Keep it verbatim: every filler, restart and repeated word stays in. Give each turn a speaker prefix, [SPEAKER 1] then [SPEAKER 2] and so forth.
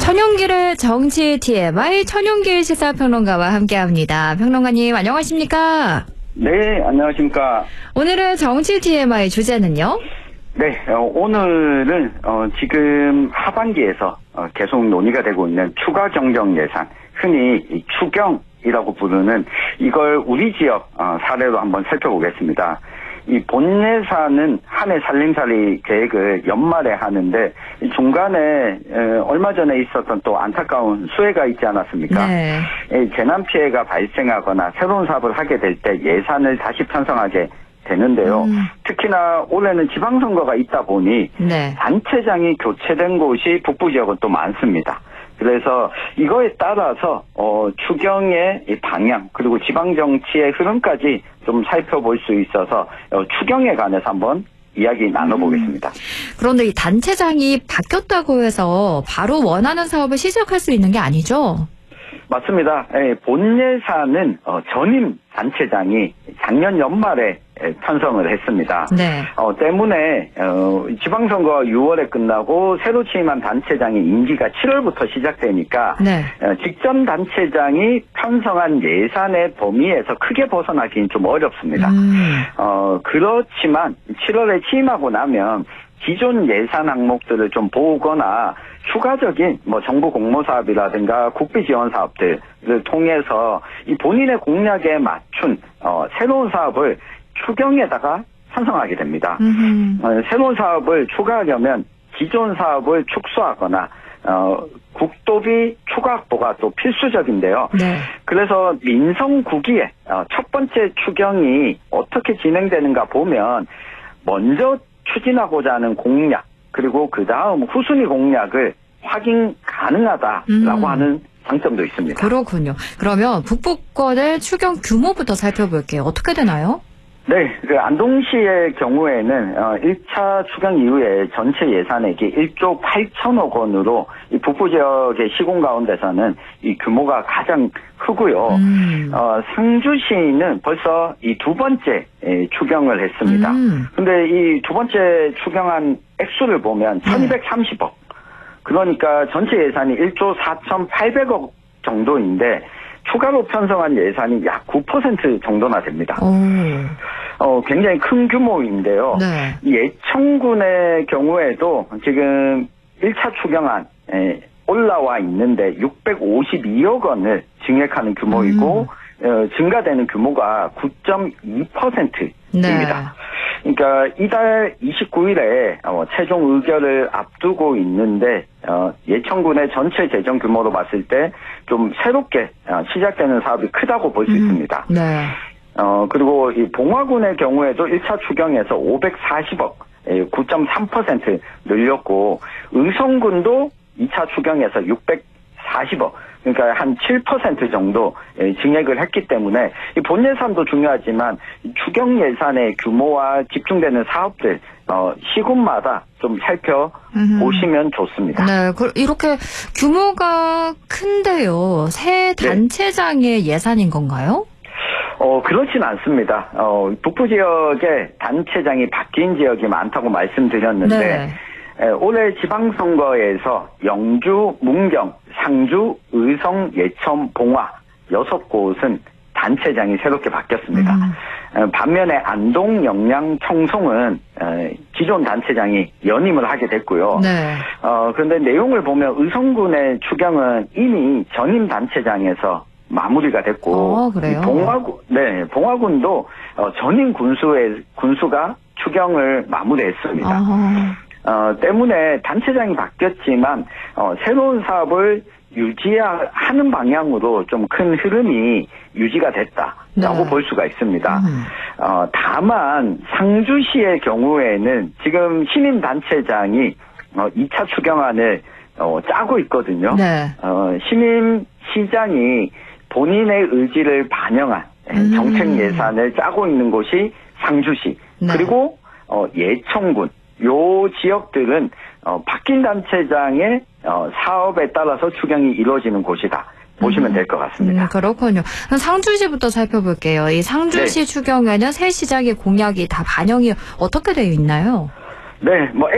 [SPEAKER 1] 천용길의 정치 티엠아이 천용길 시사평론가와 함께합니다. 평론가님 안녕하십니까?
[SPEAKER 2] 네, 안녕하십니까?
[SPEAKER 1] 오늘의 정치 티엠아이 주제는요?
[SPEAKER 2] 네, 어, 오늘은 어, 지금 하반기에서 어, 계속 논의가 되고 있는 추가 경정 예산, 흔히 이 추경이라고 부르는 이걸 우리 지역 어, 사례로 한번 살펴보겠습니다. 이 본 예산은 한 해 살림살이 계획을 연말에 하는데 중간에 에, 얼마 전에 있었던 또 안타까운 수해가 있지 않았습니까?
[SPEAKER 1] 네.
[SPEAKER 2] 이 재난 피해가 발생하거나 새로운 사업을 하게 될 때 예산을 다시 편성하게 되는데요. 음. 특히나 올해는 지방선거가 있다 보니
[SPEAKER 1] 네.
[SPEAKER 2] 단체장이 교체된 곳이 북부 지역은 또 많습니다. 그래서 이거에 따라서 어, 추경의 이 방향 그리고 지방 정치의 흐름까지 좀 살펴볼 수 있어서 어, 추경에 관해서 한번 이야기 나눠보겠습니다. 음.
[SPEAKER 1] 그런데 이 단체장이 바뀌었다고 해서 바로 원하는 사업을 시작할 수 있는 게 아니죠?
[SPEAKER 2] 맞습니다. 예, 본 예산은 어, 전임 단체장이 작년 연말에 예, 편성을 했습니다.
[SPEAKER 1] 네.
[SPEAKER 2] 어, 때문에 어, 지방선거가 유월에 끝나고 새로 취임한 단체장이 임기가 칠월부터 시작되니까
[SPEAKER 1] 네.
[SPEAKER 2] 어, 직전 단체장이 편성한 예산의 범위에서 크게 벗어나기는 좀 어렵습니다.
[SPEAKER 1] 음.
[SPEAKER 2] 어, 그렇지만 칠월에 취임하고 나면 기존 예산 항목들을 좀 보거나 추가적인 뭐 정부 공모 사업이라든가 국비 지원 사업들을 통해서 이 본인의 공약에 맞춘 어, 새로운 사업을 추경에다가 편성하게 됩니다. 어, 새로운 사업을 추가하려면 기존 사업을 축소하거나 어, 국도비 추가 확보가 또 필수적인데요.
[SPEAKER 1] 네.
[SPEAKER 2] 그래서 민성국의의 어, 첫 번째 추경이 어떻게 진행되는가 보면 먼저 추진하고자 하는 공약 그리고 그 다음 후순위 공약을 확인 가능하다라고 음. 하는 장점도 있습니다.
[SPEAKER 1] 그렇군요. 그러면 북부권의 추경 규모부터 살펴볼게요. 어떻게 되나요?
[SPEAKER 2] 네, 그 안동시의 경우에는 어, 일 차 추경 이후에 전체 예산액이 일조 팔천억 원으로 이 북부 지역의 시군 가운데서는 이 규모가 가장 크고요. 음. 어, 상주시는 벌써 이 두 번째 에, 추경을 했습니다. 음. 근데 이 두 번째 추경한 액수를 보면 천이백삼십억. 그러니까 전체 예산이 일조 사천팔백억 정도인데 추가로 편성한 예산이 약 구 퍼센트 정도나 됩니다. 오. 어, 굉장히 큰 규모인데요.
[SPEAKER 1] 네.
[SPEAKER 2] 예천군의 경우에도 지금 일 차 추경안에 올라와 있는데 육백오십이억 원을 증액하는 규모이고 음. 어, 증가되는 규모가 구 점 이 퍼센트입니다. 네. 그러니까 이달 이십구일에 어, 최종 의결을 앞두고 있는데 어, 예천군의 전체 재정 규모로 봤을 때 좀 새롭게 어, 시작되는 사업이 크다고 볼 수 음. 있습니다.
[SPEAKER 1] 네.
[SPEAKER 2] 어, 그리고 이 봉화군의 경우에도 일 차 추경에서 오백사십억, 구 점 삼 퍼센트 늘렸고, 의성군도 이 차 추경에서 육백사십억, 그러니까 한 칠 퍼센트 정도 증액을 했기 때문에 이 본 예산도 중요하지만 추경 예산의 규모와 집중되는 사업들, 어, 시군마다 좀 살펴보시면 음. 좋습니다.
[SPEAKER 1] 네, 이렇게 규모가 큰데요. 새 단체장의 네. 예산인 건가요?
[SPEAKER 2] 어, 그렇진 않습니다. 어, 북부 지역에 단체장이 바뀐 지역이 많다고 말씀드렸는데, 네. 에, 올해 지방선거에서 영주, 문경, 상주, 의성, 예천, 봉화 여섯 곳은 단체장이 새롭게 바뀌었습니다. 음. 에, 반면에 안동, 영양, 청송은 에, 기존 단체장이 연임을 하게 됐고요.
[SPEAKER 1] 네.
[SPEAKER 2] 어, 그런데 내용을 보면 의성군의 추경은 이미 전임 단체장에서 마무리가 됐고,
[SPEAKER 1] 어, 그래요?
[SPEAKER 2] 봉화군, 네, 봉화군도 어, 전임 군수의 군수가 추경을 마무리했습니다. 어허. 어, 때문에 단체장이 바뀌었지만 어, 새로운 사업을 유지하는 방향으로 좀 큰 흐름이 유지가 됐다라고 네. 볼 수가 있습니다. 음. 어, 다만 상주시의 경우에는 지금 신임 단체장이 어, 이 차 추경안을 어, 짜고 있거든요.
[SPEAKER 1] 네.
[SPEAKER 2] 어, 신임 시장이 본인의 의지를 반영한 음. 정책 예산을 짜고 있는 곳이 상주시 네. 그리고 어, 예천군 요 지역들은 어, 바뀐 단체장의 어, 사업에 따라서 추경이 이루어지는 곳이다 보시면 될 것 같습니다.
[SPEAKER 1] 음, 그렇군요. 그럼 상주시부터 살펴볼게요. 이 상주시 네. 추경에는 새 시장의 공약이 다 반영이 어떻게 되어 있나요?
[SPEAKER 2] 네, 뭐